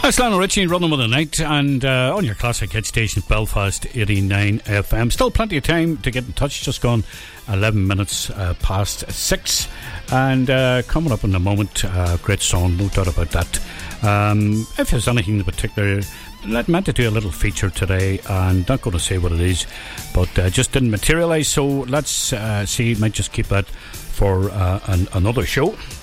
That's Lionel Richie running with the night, and on your classic hit station Belfast 89 FM. Still plenty of time to get in touch. Just gone 11 minutes past 6, and coming up in a moment, great song, no doubt about that. If there's anything in particular, I meant to do a little feature today, and not going to say what it is, but just didn't materialise. So let's see, might just keep that for another show.